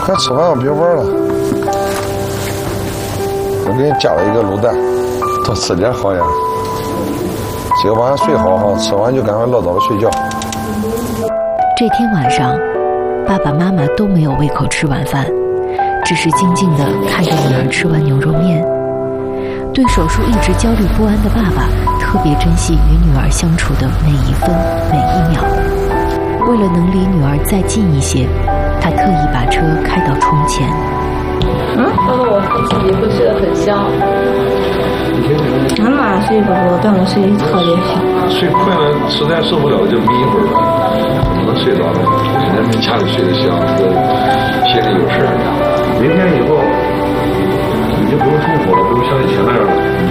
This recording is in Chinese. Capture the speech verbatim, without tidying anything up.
快吃饭吧，别玩了。我给你加了一个卤蛋，多吃点好呀。今个晚上睡好哈，吃完就赶快落到了睡觉。 这天晚上，爸爸妈妈都没有胃口吃晚饭，只是静静地看着女儿吃完牛肉面。对手术一直焦虑不安的爸爸，特别珍惜与女儿相处的每一分每一秒。为了能离女儿再近一些，他特意把车开到窗前。 嗯，他说我自己会睡得很香。 俺妈睡不着，但我睡得特别香。 睡困了，实在受不了就眯一会儿吧，怎么能睡着呢？人家家里睡得香，这心里有事儿。明天以后你就不用痛苦了，不用像以前那样了。